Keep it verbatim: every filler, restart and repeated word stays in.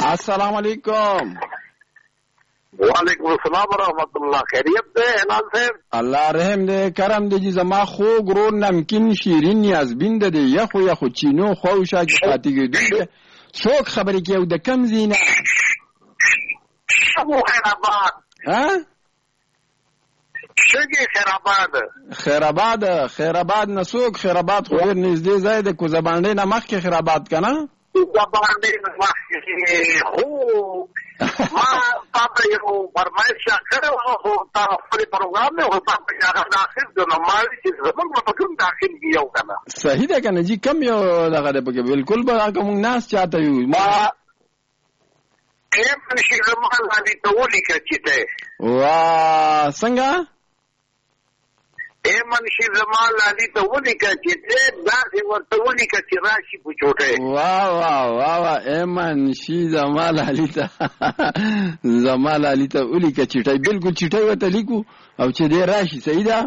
السلام علیکم. وعلیکم السلام ورحمۃ اللہ. خیریت ده هلال صاحب؟ الله رحم دې کرم دې زما خو ګرو نمکین شیرین نیازبین دې یخو یخو چینو خو شاګ پاتې دې څوک خبرې کوي د کم زینه ابو خیرآباد. ها شګي خیرآباد. خیرآباد خیرآباد نه څوک خیرآباد خو ډیر نږدې ځای د کوزبانډې نه مخکې خیرآباد کنه کوزبانډې نه مخکې خو ما تاسو یو فرمایش کړو او تاسو خپل پروګرام نه هو تاسو هغه داخل د نماز چې زموږ په کوم داخل کیو کنه صحیح ده کنه جی کم یو دغه په کې بالکل به کوم ناس چاته یو ما ایم نشي زموږ باندې ته ولیکه چې ته وا څنګه ایم نشي زموږ باندې ته ولیکه چې ته داسې ورته ولیکه چې راشي په چوټه. وا وا وا وا ایم نشي زموږ باندې ته زموږ باندې ته ولیکه چې ته بالکل چې ته وته لیکو او چې دې راشي. صحیح ده.